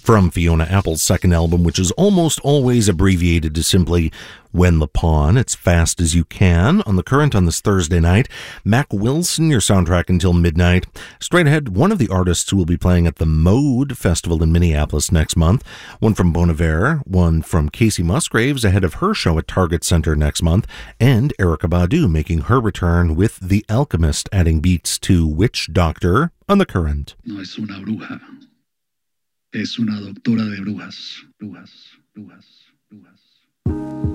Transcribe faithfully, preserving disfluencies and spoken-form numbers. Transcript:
From Fiona Apple's second album, which is almost always abbreviated to simply When the Pawn, it's Fast As You Can. On The Current on this Thursday night, Mac Wilson, your soundtrack until midnight. Straight ahead, one of the artists who will be playing at the Mode Festival in Minneapolis next month. One from Bon Iver, one from Casey Musgraves ahead of her show at Target Center next month, and Erykah Badu making her return with The Alchemist, adding beats to Witch Doctor on The Current. No es una bruja. Es una doctora de brujas, brujas, brujas, brujas.